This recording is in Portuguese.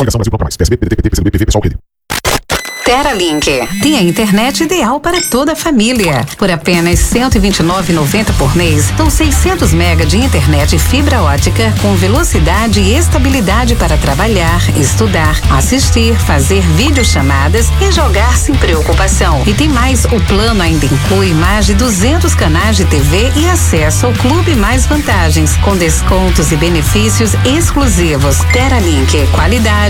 Coligação Brasil Bloco Mais. PSB, PDT, PT, PCdoB, PV, PSOL, PD. Teralink tem a internet ideal para toda a família. Por apenas R$ 129,90 por mês, são 600 mega de internet e fibra ótica com velocidade e estabilidade para trabalhar, estudar, assistir, fazer videochamadas e jogar sem preocupação. E tem mais, o plano ainda inclui mais de 200 canais de TV e acesso ao Clube Mais Vantagens, com descontos e benefícios exclusivos. Teralink, qualidade